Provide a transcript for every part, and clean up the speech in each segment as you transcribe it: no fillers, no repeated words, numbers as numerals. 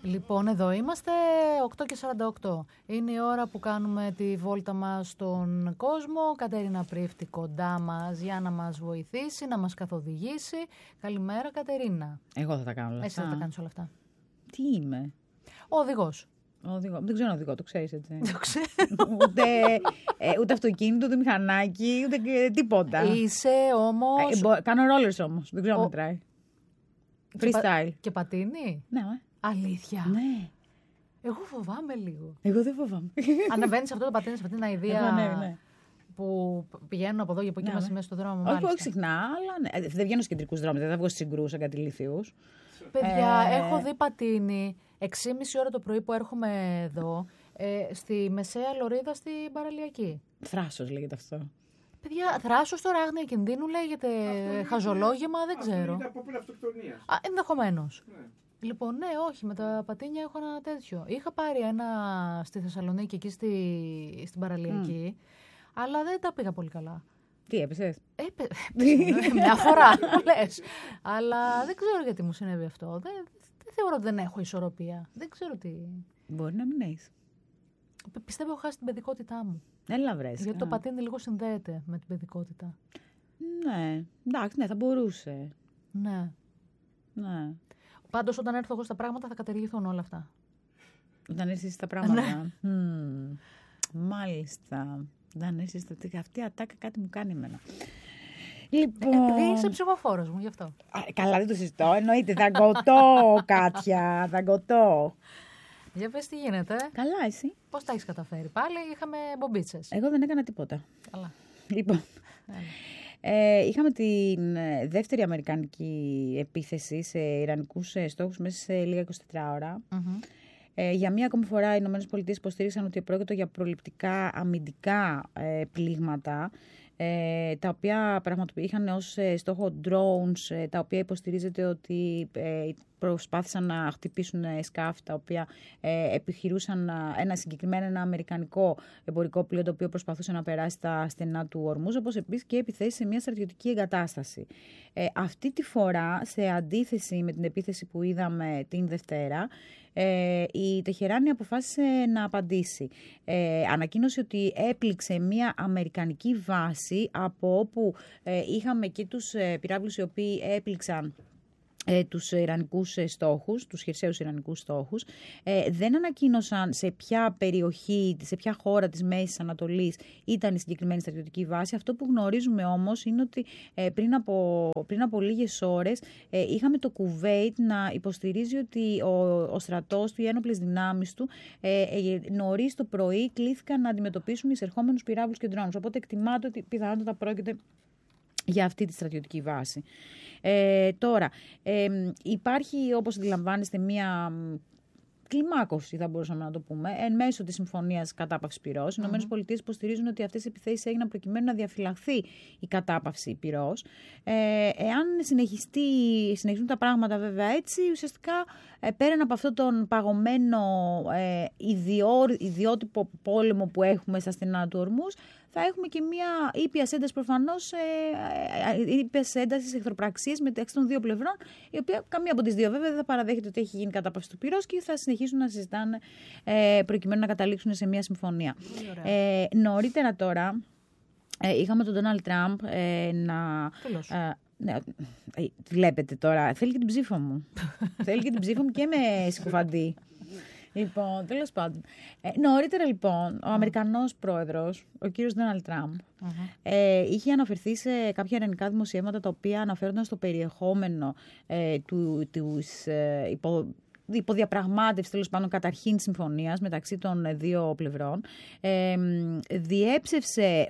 Λοιπόν, εδώ είμαστε 8:48. Είναι η ώρα που κάνουμε τη βόλτα μας στον κόσμο. Κατερίνα Πρίφτη κοντά μας για να μας βοηθήσει, να μας καθοδηγήσει. Καλημέρα, Κατερίνα. Εγώ θα τα κάνω όλα αυτά. Εσύ θα τα κάνεις όλα αυτά. Τι είμαι? Ο οδηγός. Δεν ξέρω οδηγό, το ξέρεις έτσι. Το ξέρω. Ούτε αυτοκίνητο, ούτε μηχανάκι, ούτε τίποτα. Είσαι όμως... Κάνω rollers όμως, δεν ξέρω αν μετράει. Freestyle. Και πατίνι. Ναι, Αλήθεια. ναι. Εγώ φοβάμαι λίγο. Εγώ δεν φοβάμαι. Ανεβαίνεις αυτό το πατίνι, σε αυτήν την αηδία Ναι. που πηγαίνουν από εδώ και από εκεί μέσα στο δρόμο. Όχι συχνά, αλλά ναι. Δεν βγαίνω στους κεντρικούς δρόμους, δεν θα βγω στις συγκρούσεις εγκατηλήθιους. Παιδιά, έχω δει πατίνι 6,5 ώρα το πρωί που έρχομαι εδώ, στη μεσαία λωρίδα στην παραλιακή. Θράσος λέγεται αυτό. Παιδιά, θράσος τώρα, άγνοια κινδύνου λέγεται, χαζολόγημα, δεν ξέρω. Είναι απόπειρα αυτοκτονίας. Ενδεχομένως. Ναι. Λοιπόν, ναι, όχι, με τα πατίνια έχω ένα τέτοιο. Είχα πάρει ένα στη Θεσσαλονίκη, εκεί στην παραλιακή, αλλά δεν τα πήγα πολύ καλά. Τι έπεσες? Μια φορά, λες. Αλλά δεν ξέρω γιατί μου συνέβη αυτό. Δεν θεωρώ ότι δεν έχω ισορροπία. Δεν ξέρω τι... Μπορεί να μην έχεις. Πιστεύω έχω χάσει την παιδικότητά μου. Έλα βρες. Γιατί το πατίνι λίγο συνδέεται με την παιδικότητα. Ναι, εντάξει, ναι, θα μπορούσε. Ναι. Ναι. Πάντως όταν έρθω εγώ στα πράγματα θα καταργηθούν όλα αυτά. Όταν έρθεις στα πράγματα. Μάλιστα. Όταν έρθεις στα... Αυτή η ατάκα κάτι μου κάνει εμένα. Λοιπόν... Είσαι ψυχοφόρος μου, γι' αυτό. Καλά, δεν το συζητώ. Εννοείται, δαγκωτώ, Κάτια, δαγκωτώ. Για πες τι γίνεται. Καλά, εσύ? Πώς τα έχεις καταφέρει? Πάλι είχαμε μπομπίτσες. Εγώ δεν έκανα τίποτα. Καλά. Λοιπόν... είχαμε τη δεύτερη αμερικανική επίθεση σε ιρανικούς στόχους μέσα σε λίγα 24 ώρα. Για μία ακόμη φορά οι ΗΠΑ υποστήριξαν ότι πρόκειται για προληπτικά αμυντικά πλήγματα, τα οποία είχαν ως στόχο drones, τα οποία υποστηρίζεται ότι προσπάθησαν να χτυπήσουν σκάφη τα οποία επιχειρούσαν ένα αμερικανικό εμπορικό πλοίο το οποίο προσπαθούσε να περάσει τα στενά του Ορμούζ, όπως επίσης και επιθέσεις σε μια στρατιωτική εγκατάσταση. Αυτή τη φορά, σε αντίθεση με την επίθεση που είδαμε την Δευτέρα, η Τεχεράνη αποφάσισε να απαντήσει. Ανακοίνωσε ότι έπληξε μια αμερικανική βάση από όπου είχαμε και τους πυράβλους οι οποίοι έπληξαν τους ιρανικούς στόχους, τους χερσαίους ιρανικούς στόχους. Δεν ανακοίνωσαν σε ποια περιοχή, σε ποια χώρα της Μέσης Ανατολής ήταν η συγκεκριμένη στρατιωτική βάση. Αυτό που γνωρίζουμε όμως είναι ότι πριν από λίγες ώρες είχαμε το Κουβέιτ να υποστηρίζει ότι ο στρατός του, οι ένοπλες δυνάμεις του, νωρίς το πρωί κλήθηκαν να αντιμετωπίσουν εισερχόμενους πυράβλους και ντρόνους. Οπότε εκτιμάται ότι πιθανότατα πρόκειται για αυτή τη στρατιωτική βάση. Τώρα, υπάρχει, όπως αντιλαμβάνεστε, μία κλιμάκωση, θα μπορούσαμε να το πούμε, εν μέσω της συμφωνίας κατάπαυσης πυρός. Οι ΗΠΑ υποστηρίζουν ότι αυτές οι επιθέσεις έγιναν προκειμένου να διαφυλαχθεί η κατάπαυση πυρός. Εάν συνεχιστούν τα πράγματα βέβαια έτσι, ουσιαστικά πέραν από αυτόν τον παγωμένο ιδιότυπο πόλεμο που έχουμε στα στενά του Ορμούζ, θα έχουμε και μια ήπιας ένταση προφανώς, ήπιας έντασης εχθροπραξίες μεταξύ των δύο πλευρών, η οποία καμία από τις δύο βέβαια δεν θα παραδέχεται ότι έχει γίνει κατάπαυση του πυρός και θα συνεχίσουν να συζητάνε προκειμένου να καταλήξουν σε μια συμφωνία. Νωρίτερα τώρα είχαμε τον Ντόναλντ Τραμπ να... Ναι, βλέπετε τώρα, θέλει και την ψήφο μου. Θέλει και την ψήφο μου και με συκοφαντή. Λοιπόν, τέλος πάντων. Νωρίτερα λοιπόν, ο Αμερικανός πρόεδρος, ο κύριος Ντόναλντ Τραμπ, είχε αναφερθεί σε κάποια ιρανικά δημοσιεύματα τα οποία αναφέρονταν στο περιεχόμενο υποδιαπραγμάτευση τέλος πάντων καταρχήν συμφωνίας μεταξύ των δύο πλευρών, διέψευσε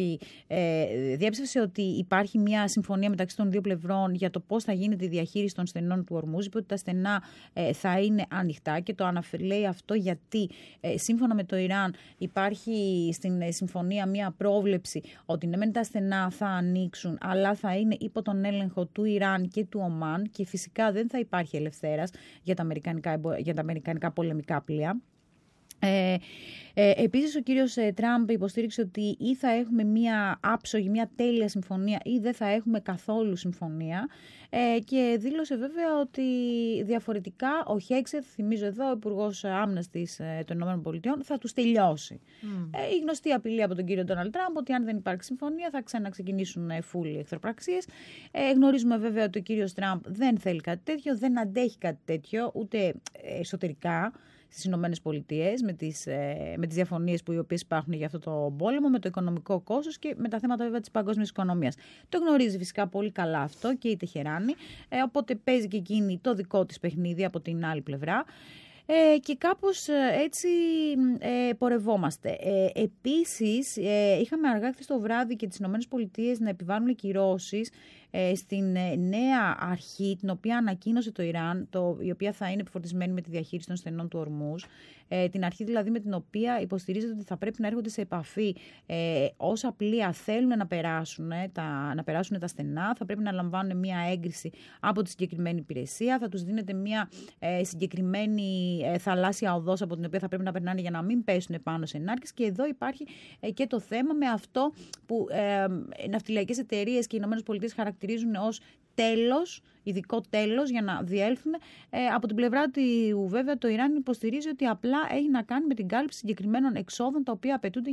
ότι υπάρχει μια συμφωνία μεταξύ των δύο πλευρών για το πώς θα γίνεται η διαχείριση των στενών του Ορμούζ, είπε ότι τα στενά θα είναι ανοιχτά και το λέει αυτό γιατί σύμφωνα με το Ιράν υπάρχει στην συμφωνία μια πρόβλεψη ότι ναι μεν τα στενά θα ανοίξουν αλλά θα είναι υπό τον έλεγχο του Ιράν και του Ομάν και φυσικά δεν θα υπάρχει ελευθέρας για τα αμερικανικά πολεμικά πλοία. Επίσης ο κύριος Τραμπ υποστήριξε ότι ή θα έχουμε μια άψογη, μια τέλεια συμφωνία ή δεν θα έχουμε καθόλου συμφωνία και δήλωσε βέβαια ότι διαφορετικά ο Χέξετ, θυμίζω εδώ, ο Υπουργός Άμυνας των ΗΠΑ, θα τους τελειώσει. Η γνωστή απειλή από τον κύριο Ντόναλντ Τραμπ ότι αν δεν υπάρξει συμφωνία θα ξαναξεκινήσουν φούλοι εχθροπραξίες. Γνωρίζουμε βέβαια ότι ο κύριος Τραμπ δεν θέλει κάτι τέτοιο, δεν αντέχει κάτι τέτοιο ούτε εσωτερικά στις Ηνωμένες Πολιτείες, με τις διαφωνίες οι οποίες υπάρχουν για αυτό το πόλεμο, με το οικονομικό κόστος και με τα θέματα βέβαια της παγκόσμιας οικονομίας. Το γνωρίζει φυσικά πολύ καλά αυτό και η Τεχεράνη, οπότε παίζει και εκείνη το δικό της παιχνίδι από την άλλη πλευρά. Και κάπως έτσι πορευόμαστε. Επίσης, είχαμε αργά χθες το βράδυ και τις Ηνωμένες Πολιτείες να επιβάλλουν κυρώσεις στην νέα αρχή, την οποία ανακοίνωσε το Ιράν, η οποία θα είναι επιφορτισμένη με τη διαχείριση των στενών του Ορμούζ, την αρχή δηλαδή με την οποία υποστηρίζεται ότι θα πρέπει να έρχονται σε επαφή όσα πλοία θέλουν να περάσουν τα στενά, θα πρέπει να λαμβάνουν μια έγκριση από τη συγκεκριμένη υπηρεσία, θα τους δίνεται μια συγκεκριμένη θαλάσσια οδός από την οποία θα πρέπει να περνάνε για να μην πέσουν πάνω σε ενάρκες. Και εδώ υπάρχει και το θέμα με αυτό που ναυτιλιακές εταιρείες και οι ΗΠΑ χαρακτηρίζουν ως τέλος, ειδικό τέλος για να διέλθουν. Από την πλευρά του βέβαια το Ιράν υποστηρίζει ότι απλά έχει να κάνει με την κάλυψη συγκεκριμένων εξόδων τα οποία απαιτούνται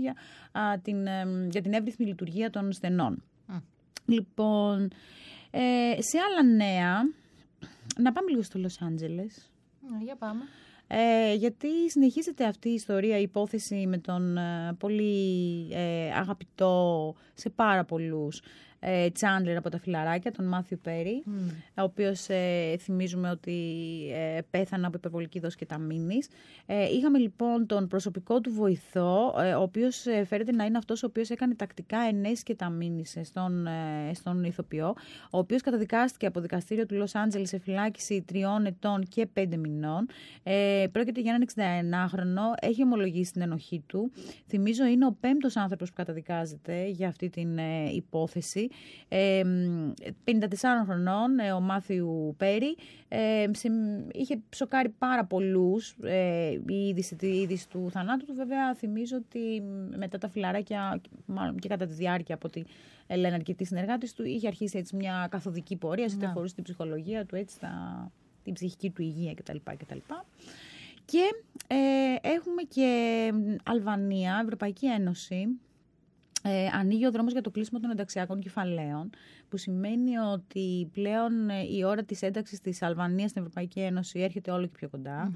για την εύρυθμη λειτουργία των στενών. Λοιπόν, σε άλλα νέα, να πάμε λίγο στο Λος Άντζελες. Για πάμε. Γιατί συνεχίζεται αυτή η ιστορία, η υπόθεση με τον πολύ αγαπητό σε πάρα πολλούς Τσάντλερ από τα Φιλαράκια, τον Μάθιου Πέρι, ο οποίος θυμίζουμε ότι πέθανε από υπερβολική δόση κεταμίνης. Είχαμε λοιπόν τον προσωπικό του βοηθό, ο οποίος φέρεται να είναι αυτός ο οποίος έκανε τακτικά ενέσεις κεταμίνης στον ηθοποιό, ο οποίος καταδικάστηκε από δικαστήριο του Λος Άντζελες σε φυλάκιση 3 ετών και 5 μηνών. Πρόκειται για έναν 61χρονο, έχει ομολογήσει την ενοχή του. Θυμίζω είναι ο 5ος άνθρωπος που καταδικάζεται για αυτή την υπόθεση. 54 χρονών ο Μάθιου Πέρι, είχε σοκάρει πάρα πολλούς η είδηση του θανάτου του. Βέβαια θυμίζω ότι μετά τα Φιλαράκια, μάλλον και κατά τη διάρκεια από ό,τι λένε αρκετοί συνεργάτες του, είχε αρχίσει έτσι μια καθοδική πορεία, είτε αφορούσε την ψυχολογία του, έτσι, την ψυχική του υγεία κτλ. Και έχουμε και Αλβανία, Ευρωπαϊκή Ένωση. Ανοίγει ο δρόμος για το κλείσιμο των ενταξιακών κεφαλαίων, που σημαίνει ότι πλέον η ώρα της ένταξης της Αλβανίας στην Ευρωπαϊκή Ένωση έρχεται όλο και πιο κοντά.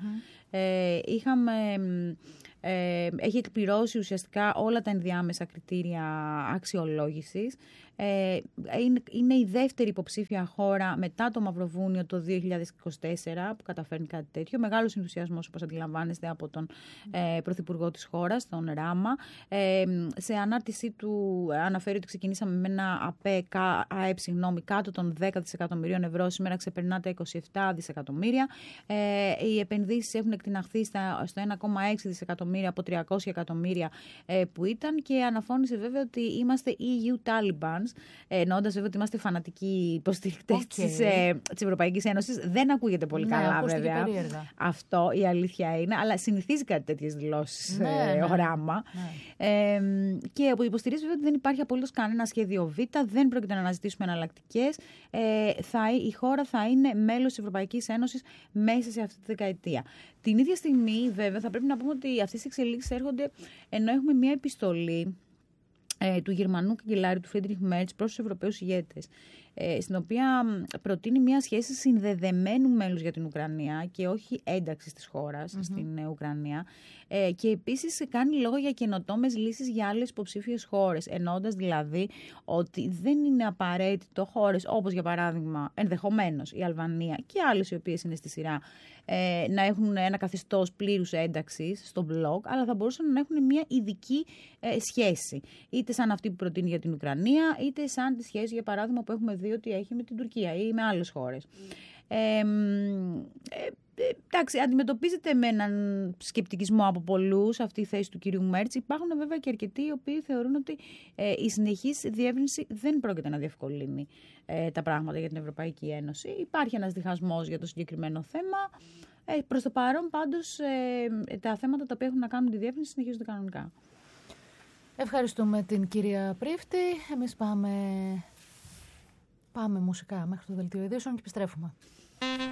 Έχει εκπληρώσει ουσιαστικά όλα τα ενδιάμεσα κριτήρια αξιολόγησης. Είναι η δεύτερη υποψήφια χώρα μετά το Μαυροβούνιο το 2024 που καταφέρνει κάτι τέτοιο. Μεγάλος ενθουσιασμός, όπως αντιλαμβάνεστε, από τον Πρωθυπουργό της χώρας, τον Ράμα. Σε ανάρτησή του αναφέρει ότι ξεκινήσαμε με ένα ΑΕΠ κάτω των 10 δισεκατομμυρίων ευρώ. Σήμερα ξεπερνά τα 27 δισεκατομμύρια. Οι επενδύσεις έχουν εκτιναχθεί στο 1,6 δισεκατομμύρια από 300 εκατομμύρια που ήταν, και αναφώνησε βέβαια ότι είμαστε EU Talibans, εννοώντας βέβαια ότι είμαστε φανατικοί υποστηρικτές της Ευρωπαϊκής Ένωσης. Δεν ακούγεται πολύ καλά βέβαια. Αυτό η αλήθεια είναι, αλλά συνηθίζει κάτι τέτοιες δηλώσεις ο Ράμα. Και υποστηρίζει βέβαια ότι δεν υπάρχει απολύτως κανένα σχέδιο Β, δεν πρόκειται να αναζητήσουμε εναλλακτικές. Η χώρα θα είναι μέλος της Ευρωπαϊκής Ένωσης μέσα σε αυτή τη δεκαετία. Την ίδια στιγμή βέβαια θα πρέπει να πούμε ότι αυτές οι εξελίξεις έρχονται ενώ έχουμε μια επιστολή του Γερμανού καγκελάριου του Φρίντριχ Μέρτς προς τους Ευρωπαίους ηγέτες, στην οποία προτείνει μια σχέση συνδεδεμένου μέλους για την Ουκρανία και όχι ένταξης της χώρας στην Ουκρανία, και επίσης κάνει λόγο για καινοτόμες λύσεις για άλλες υποψήφιες χώρες, εννοώντας δηλαδή ότι δεν είναι απαραίτητο χώρες όπως για παράδειγμα ενδεχομένως η Αλβανία και άλλες οι οποίες είναι στη σειρά να έχουν ένα καθεστώς πλήρους ένταξης στο μπλοκ, αλλά θα μπορούσαν να έχουν μια ειδική σχέση. Είτε σαν αυτή που προτείνει για την Ουκρανία, είτε σαν τη σχέση, για παράδειγμα, που έχουμε δει ότι έχει με την Τουρκία ή με άλλες χώρες. Εντάξει, αντιμετωπίζεται με έναν σκεπτικισμό από πολλούς αυτή η θέση του κυρίου Μέρτς. Υπάρχουν βέβαια και αρκετοί οι οποίοι θεωρούν ότι η συνεχής διεύρυνση δεν πρόκειται να διευκολύνει τα πράγματα για την Ευρωπαϊκή Ένωση. Υπάρχει ένας διχασμός για το συγκεκριμένο θέμα. Προς το παρόν, πάντως, τα θέματα τα οποία έχουν να κάνουν με τη διεύθυνση συνεχίζονται κανονικά. Ευχαριστούμε την κυρία Πρίφτη. Εμείς πάμε μουσικά μέχρι το δελτίο ειδήσεων και επιστρέφουμε.